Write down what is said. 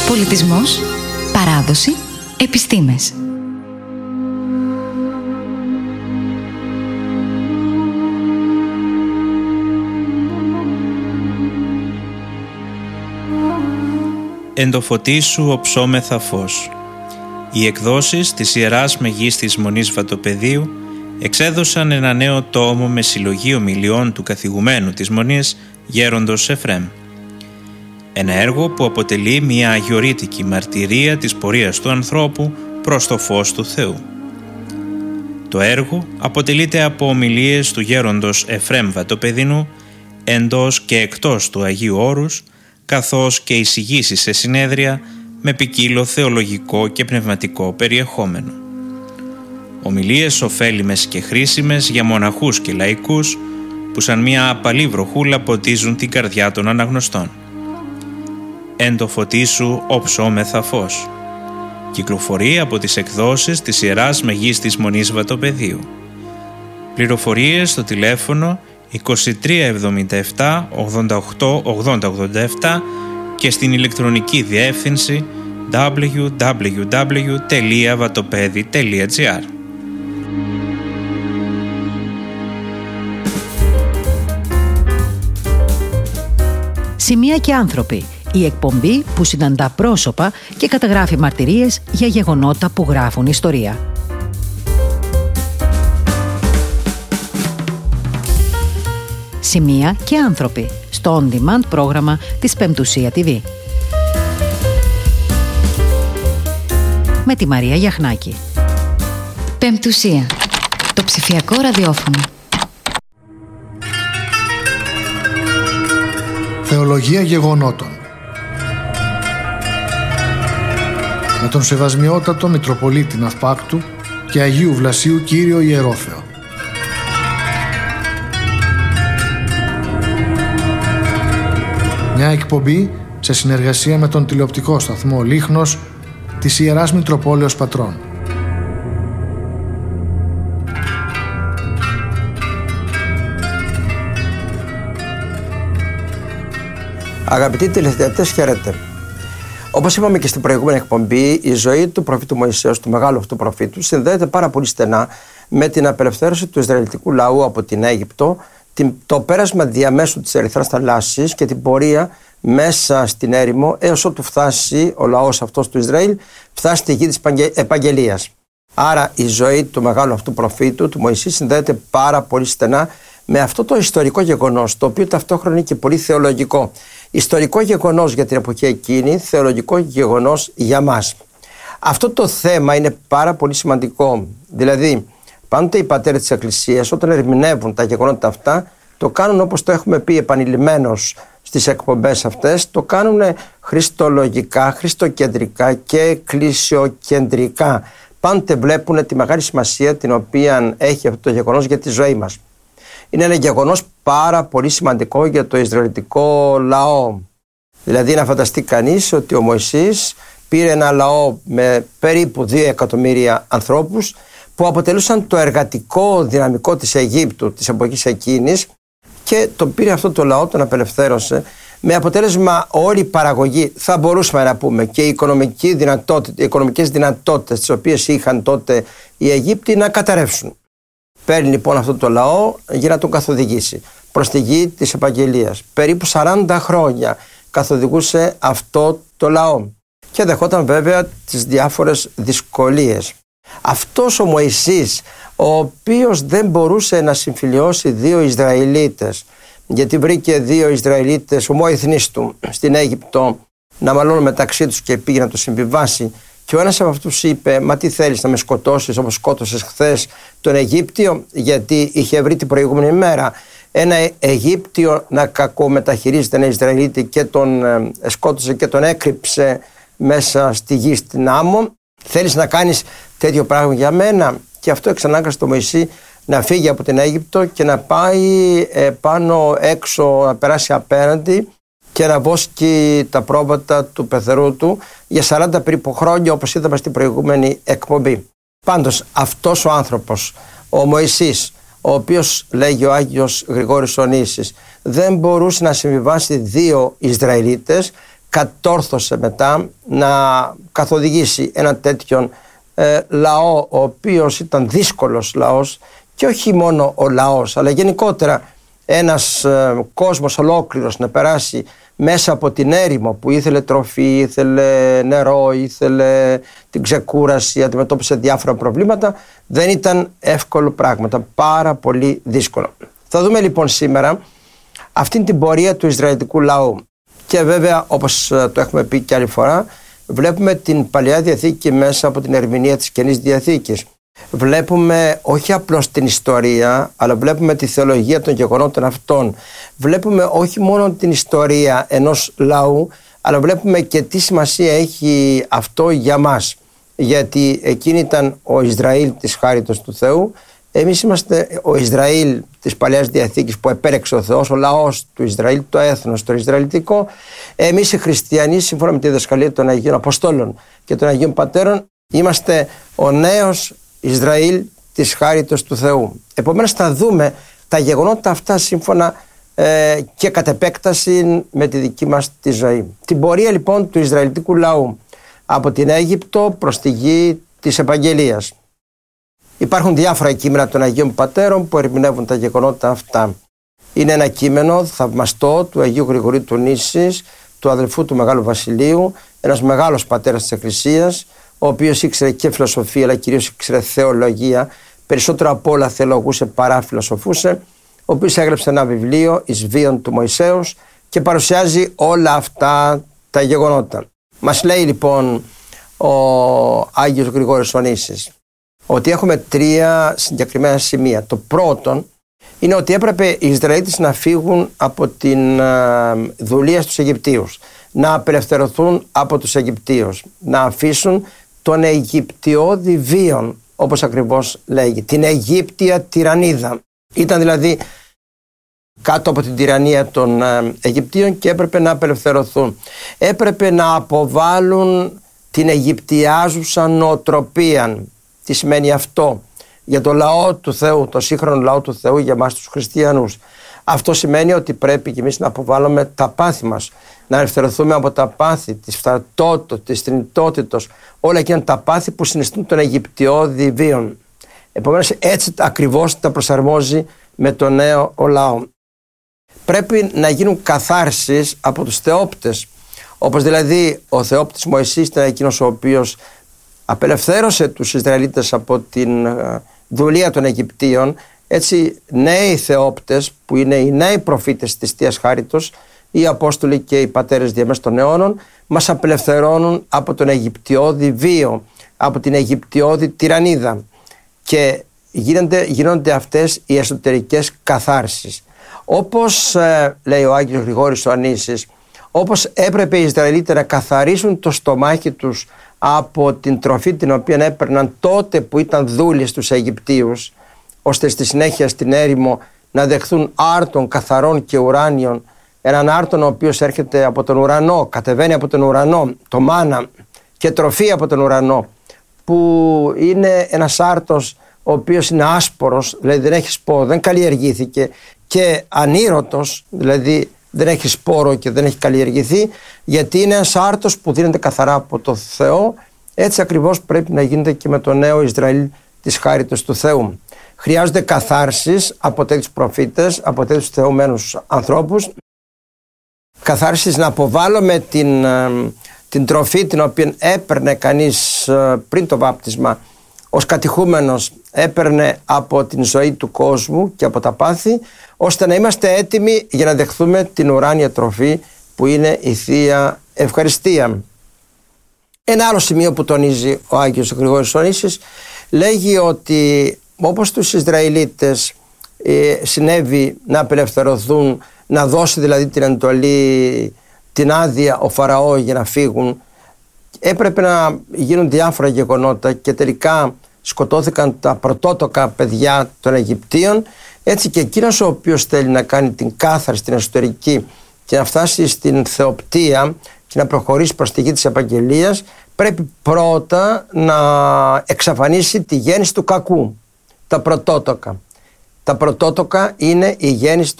Πολιτισμός, παράδοση, επιστήμες. Εν το φωτί σου οψόμεθα φως. Οι εκδόσεις της Ιεράς Μεγίστης Μονής Βατοπεδίου εξέδωσαν ένα νέο τόμο με συλλογή ομιλιών του καθηγουμένου της Μονής, Γέροντος Εφρέμ. Ένα έργο που αποτελεί μια αγιορείτικη μαρτυρία της πορείας του ανθρώπου προς το φως του Θεού. Το έργο αποτελείται από ομιλίες του Γέροντος Εφρέμ Βατοπεδινού εντός και εκτός του Αγίου Όρους, καθώς και εισηγήσεις σε συνέδρια με ποικίλο θεολογικό και πνευματικό περιεχόμενο. Ομιλίες ωφέλιμες και χρήσιμες για μοναχούς και λαϊκούς που σαν μια απαλή βροχούλα ποτίζουν την καρδιά των αναγνωστών. Εν το φωτί σου οψόμεθα φως. Κυκλοφορεί από τις εκδόσεις της Ιεράς Μεγίστης Μονής Βατοπεδίου. Πληροφορίες στο τηλέφωνο 2377 88 8087 και στην ηλεκτρονική διεύθυνση www.vatopedi.gr. Σημεία και άνθρωποι. Η εκπομπή που συναντά πρόσωπα και καταγράφει μαρτυρίες για γεγονότα που γράφουν ιστορία. Σημεία και άνθρωποι στο on-demand πρόγραμμα της Πεμπτουσία TV. Με τη Μαρία Γιαχνάκη. Πεμπτουσία. Το ψηφιακό ραδιόφωνο. Θεολογία γεγονότων. Με τον Σεβασμιότατο Μητροπολίτη Ναυπάκτου και Αγίου Βλασίου Κύριο Ιερόθεο. Μια εκπομπή σε συνεργασία με τον τηλεοπτικό σταθμό Λίχνος της Ιεράς Μητροπόλεως Πατρών. Αγαπητοί τηλεθεατές, χαίρετε. Όπως είπαμε και στην προηγούμενη εκπομπή, η ζωή του προφήτου Μωυσέως, του μεγάλου αυτού προφήτου, συνδέεται πάρα πολύ στενά με την απελευθέρωση του Ισραηλιτικού λαού από την Αίγυπτο, το πέρασμα διαμέσου της Ερυθράς θαλάσσης και την πορεία μέσα στην έρημο έως ότου φτάσει ο λαός αυτός του Ισραήλ, φτάσει στη γη της επαγγελίας. Άρα η ζωή του μεγάλου αυτού προφήτου, του Μωυσή, συνδέεται πάρα πολύ στενά με αυτό το ιστορικό γεγονός, το οποίο ταυτόχρονα είναι και πολύ θεολογικό. Ιστορικό γεγονός για την εποχή εκείνη, θεολογικό γεγονός για μας. Αυτό το θέμα είναι πάρα πολύ σημαντικό. Δηλαδή, πάντοτε οι πατέρες της Εκκλησίας, όταν ερμηνεύουν τα γεγονότα αυτά, το κάνουν, όπως το έχουμε πει επανειλημμένως στις εκπομπές αυτές, το κάνουν χριστολογικά, χριστοκεντρικά και εκκλησιοκεντρικά. Πάντοτε βλέπουν τη μεγάλη σημασία την οποία έχει αυτό το γεγονός για τη ζωή μας. Είναι ένα γεγονός πάρα πολύ σημαντικό για το Ισραηλιτικό λαό. Δηλαδή, να φανταστεί κανείς ότι ο Μωυσής πήρε ένα λαό με περίπου 2 εκατομμύρια ανθρώπους που αποτελούσαν το εργατικό δυναμικό της Αιγύπτου της εποχής εκείνης, και το πήρε αυτό το λαό, τον απελευθέρωσε, με αποτέλεσμα όλη η παραγωγή, θα μπορούσαμε να πούμε, και οι οικονομικές δυνατότητες τις οποίες είχαν τότε οι Αιγύπτιοι να καταρρεύσουν. Παίρνει λοιπόν αυτό το λαό για να τον καθοδηγήσει προς τη γη της επαγγελίας. Περίπου 40 χρόνια καθοδηγούσε αυτό το λαό και δεχόταν βέβαια τις διάφορες δυσκολίες. Αυτός ο Μωυσής, ο οποίος δεν μπορούσε να συμφιλιώσει 2 Ισραηλίτες, γιατί βρήκε 2 Ισραηλίτες ομοεθνείς του στην Αίγυπτο να μαλώνουν μεταξύ τους και πήγε να το συμβιβάσει, και ο ένας από αυτούς είπε: «Μα τι θέλεις, να με σκοτώσεις όπως σκότωσες χθες τον Αιγύπτιο?» Γιατί είχε βρει την προηγούμενη μέρα ένα Αιγύπτιο να κακομεταχειρίζεται ένα Ισραηλίτη και τον σκότωσε και τον έκρυψε μέσα στη γη στην άμμο. «Θέλεις να κάνεις τέτοιο πράγμα για μένα?» Και αυτό εξανάγκασε τον Μωυσή να φύγει από την Αίγυπτο και να πάει πάνω έξω, να περάσει απέναντι και να βόσκει τα πρόβατα του πεθερού του για 40 περίπου χρόνια, όπως είδαμε στην προηγούμενη εκπομπή. Πάντως αυτός ο άνθρωπος, ο Μωυσής, ο οποίος, λέγει ο Άγιος Γρηγόρης ο Νήσης, δεν μπορούσε να συμβιβάσει 2 Ισραηλίτες, κατόρθωσε μετά να καθοδηγήσει ένα τέτοιον λαό, ο οποίος ήταν δύσκολος λαός, και όχι μόνο ο λαός, αλλά γενικότερα ένας κόσμος ολόκληρος να περάσει μέσα από την έρημο που ήθελε τροφή, ήθελε νερό, ήθελε την ξεκούραση, αντιμετώπισε διάφορα προβλήματα. Δεν ήταν εύκολο πράγματα, πάρα πολύ δύσκολο. Θα δούμε λοιπόν σήμερα αυτήν την πορεία του Ισραηλιτικού λαού. Και βέβαια, όπως το έχουμε πει και άλλη φορά, βλέπουμε την Παλαιά Διαθήκη μέσα από την ερμηνεία της Καινής Διαθήκης. Βλέπουμε όχι απλώς την ιστορία, αλλά βλέπουμε τη θεολογία των γεγονότων αυτών. Βλέπουμε όχι μόνο την ιστορία ενός λαού, αλλά βλέπουμε και τι σημασία έχει αυτό για μας. Γιατί εκείνη ήταν ο Ισραήλ της χάριτος του Θεού. Εμείς είμαστε ο Ισραήλ της Παλαιάς Διαθήκης που επέρεξε ο Θεός, ο λαός του Ισραήλ, το έθνος, το Ισραηλιτικό. Εμείς οι χριστιανοί, σύμφωνα με τη διδασκαλία των Αγίων Αποστόλων και των Αγίων Πατέρων, είμαστε ο νέος Ισραήλ της χάριτος του Θεού. Επομένως θα δούμε τα γεγονότα αυτά σύμφωνα και κατ' επέκταση με τη δική μας τη ζωή. Την πορεία λοιπόν του Ισραηλιτικού λαού από την Αίγυπτο προς τη γη της Επαγγελίας. Υπάρχουν διάφορα κείμενα των Αγίων Πατέρων που ερμηνεύουν τα γεγονότα αυτά. Είναι ένα κείμενο θαυμαστό του Αγίου Γρηγορίου του Νήσης, του αδελφού του Μεγάλου Βασιλείου, ένας μεγάλος πατέρας της Εκκλησίας, ο οποίος ήξερε και φιλοσοφία, αλλά κυρίως ήξερε θεολογία, περισσότερο απ' όλα θεολογούσε παρά φιλοσοφούσε, ο οποίος έγραψε ένα βιβλίο, εις βίον του Μωυσέως, και παρουσιάζει όλα αυτά τα γεγονότα. Μας λέει λοιπόν ο Άγιος Γρηγόριος ο Νήσης ότι έχουμε τρία συγκεκριμένα σημεία. Το πρώτο είναι ότι έπρεπε οι Ισραηλίτες να φύγουν από την δουλεία στους Αιγυπτίους, να απελευθερωθούν από τους Αιγυπτίους, να αφήσουν τον Αιγυπτιώδη βίον, όπως ακριβώς λέγει, την Αιγύπτια τυραννίδα. Ήταν δηλαδή κάτω από την τυραννία των Αιγυπτίων και έπρεπε να απελευθερωθούν. Έπρεπε να αποβάλουν την Αιγυπτιάζουσα νοοτροπία. Τι σημαίνει αυτό για το λαό του Θεού, το σύγχρονο λαό του Θεού, για εμάς τους χριστιανούς? Αυτό σημαίνει ότι πρέπει και εμείς να αποβάλουμε τα πάθη μας, να ελευθερωθούμε από τα πάθη της φθαρτότητος, της θνητότητος, όλα εκείνα τα πάθη που συνιστούν τον Αιγυπτιώδη βίον. Επομένως έτσι ακριβώς τα προσαρμόζει με το νέο λαό. Πρέπει να γίνουν καθάρσεις από τους θεόπτες, όπως δηλαδή ο θεόπτης Μωυσής ήταν εκείνος ο οποίος απελευθέρωσε τους Ισραηλίτες από την δουλεία των Αιγυπτίων. Έτσι νέοι θεόπτες που είναι οι νέοι προφήτες της Θείας Χάριτος, οι Απόστολοι και οι πατέρες διαμέσου των αιώνων, μας απελευθερώνουν από τον Αιγυπτιώδη βίο, από την Αιγυπτιώδη τυραννίδα, και γίνονται αυτές οι εσωτερικές καθάρσεις. Όπως λέει ο Άγιος Γρηγόρης ο Νήσης, όπως έπρεπε οι Ισραηλίτες να καθαρίσουν το στομάχι τους από την τροφή την οποία έπαιρναν τότε που ήταν δούλοι στους Αιγυπτίους, ώστε στη συνέχεια στην έρημο να δεχθούν άρτων καθαρών και ουράνιων, έναν άρτον ο οποίος έρχεται από τον ουρανό, κατεβαίνει από τον ουρανό, το μάνα, και τροφή από τον ουρανό, που είναι ένας άρτος ο οποίος είναι άσπορος, δηλαδή δεν έχει σπόρο, δεν καλλιεργήθηκε, και ανήρωτος, δηλαδή δεν έχει σπόρο και δεν έχει καλλιεργηθεί, γιατί είναι ένας άρτος που δίνεται καθαρά από το Θεό. Έτσι ακριβώς πρέπει να γίνεται και με το νέο Ισραήλ της χάριτος του Θεού. Χρειάζονται καθάρσεις από τέτοιους προφήτες, από τέτοιους θεωμένους ανθρώπους. Καθάρσεις να αποβάλλουμε την τροφή την οποία έπαιρνε κανείς πριν το βάπτισμα ως κατηχούμενος, έπαιρνε από την ζωή του κόσμου και από τα πάθη, ώστε να είμαστε έτοιμοι για να δεχθούμε την ουράνια τροφή που είναι η Θεία Ευχαριστία. Ένα άλλο σημείο που τονίζει ο Άγιος Γρηγόριος ο Νήσης λέγει ότι όπως τους Ισραηλίτες συνέβη να απελευθερωθούν, να δώσει δηλαδή την εντολή, την άδεια ο Φαραώ για να φύγουν, έπρεπε να γίνουν διάφορα γεγονότα και τελικά σκοτώθηκαν τα πρωτότοκα παιδιά των Αιγυπτίων. Έτσι και εκείνος ο οποίος θέλει να κάνει την κάθαρση, την εσωτερική, και να φτάσει στην θεοπτία και να προχωρήσει προς τη γη της Επαγγελίας, πρέπει πρώτα να εξαφανίσει τη γέννηση του κακού, τα πρωτότοκα. Τα πρωτότοκα είναι η γέννηση